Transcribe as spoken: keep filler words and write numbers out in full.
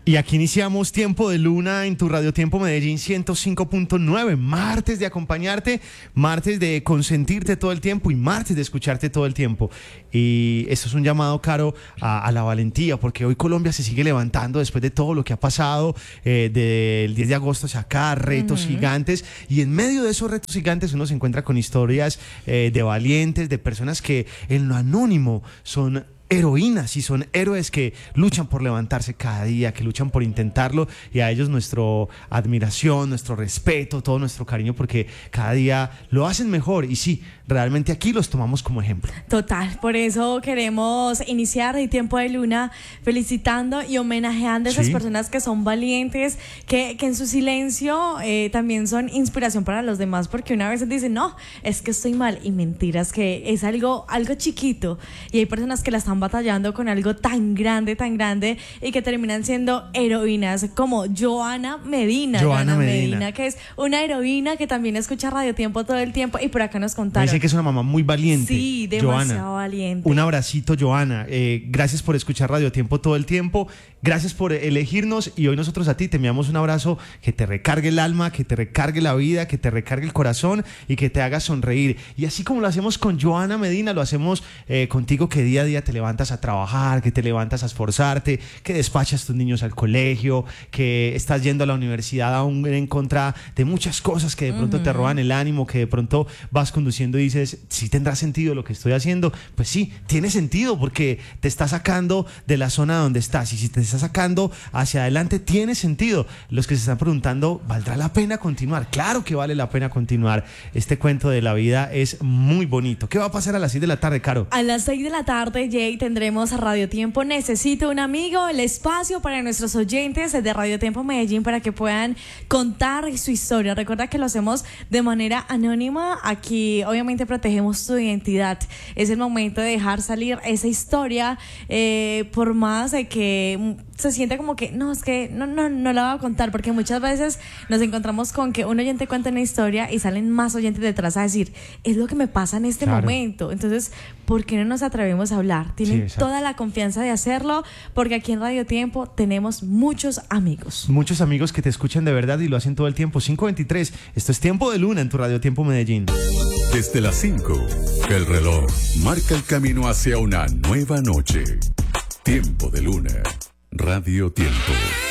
Y aquí iniciamos Tiempo de Luna en tu Radio Tiempo Medellín ciento cinco punto nueve. Martes de acompañarte, martes de consentirte todo el tiempo y martes de escucharte todo el tiempo. Y esto es un llamado, Caro, a, a la valentía, porque hoy Colombia se sigue levantando después de todo lo que ha pasado eh, del diez de agosto hacia acá, retos uh-huh. gigantes. Y en medio de esos retos gigantes uno se encuentra con historias eh, de valientes, de personas que en lo anónimo son heroínas y son héroes que luchan por levantarse cada día, que luchan por intentarlo, y a ellos nuestra admiración, nuestro respeto, todo nuestro cariño, porque cada día lo hacen mejor. Y sí, realmente aquí los tomamos como ejemplo. Total, por eso queremos iniciar el Tiempo de Luna felicitando y homenajeando a esas ¿Sí? personas que son valientes, que, que en su silencio eh, también son inspiración para los demás, porque una vez dicen, no, es que estoy mal, y mentiras, que es algo, algo chiquito, y hay personas que la están batallando con algo tan grande, tan grande, y que terminan siendo heroínas, como Joana Medina. Joana Medina. Medina, que es una heroína que también escucha Radio Tiempo todo el tiempo, y por acá nos contaron. Me dicen que es una mamá muy valiente. Sí, demasiado Joana. valiente. Un abracito, Joana. Eh, gracias por escuchar Radio Tiempo todo el tiempo. Gracias por elegirnos, y hoy nosotros a ti te enviamos un abrazo que te recargue el alma, que te recargue la vida, que te recargue el corazón y que te haga sonreír. Y así como lo hacemos con Joana Medina, lo hacemos eh, contigo, que día a día te levantas a trabajar, que te levantas a esforzarte, que despachas a tus niños al colegio, que estás yendo a la universidad aún en contra de muchas cosas que de pronto uh-huh. te roban el ánimo, que de pronto vas conduciendo y dices, ¿sí tendrá sentido lo que estoy haciendo? Pues sí, tiene sentido, porque te está sacando de la zona donde estás, y si te está sacando hacia adelante, tiene sentido. Los que se están preguntando, ¿valdrá la pena continuar? Claro que vale la pena continuar. Este cuento de la vida es muy bonito. ¿Qué va a pasar a las seis de la tarde, Caro? A las seis de la tarde, Jay, tendremos a Radio Tiempo Necesito un Amigo, el espacio para nuestros oyentes de Radio Tiempo Medellín, para que puedan contar su historia. Recuerda que lo hacemos de manera anónima. Aquí obviamente protegemos tu identidad. Es el momento de dejar salir esa historia, eh, por más de que se siente como que no, es que no, no, no la voy a contar, porque muchas veces nos encontramos con que un oyente cuenta una historia y salen más oyentes detrás a decir, es lo que me pasa en este claro. momento. Entonces, ¿por qué no nos atrevemos a hablar? Tienen sí, toda la confianza de hacerlo, porque aquí en Radio Tiempo tenemos muchos amigos. Muchos amigos que te escuchan de verdad y lo hacen todo el tiempo. cinco veintitrés, esto es Tiempo de Luna en tu Radio Tiempo Medellín. Desde las cinco, el reloj marca el camino hacia una nueva noche. Tiempo de Luna, Radio Tiempo.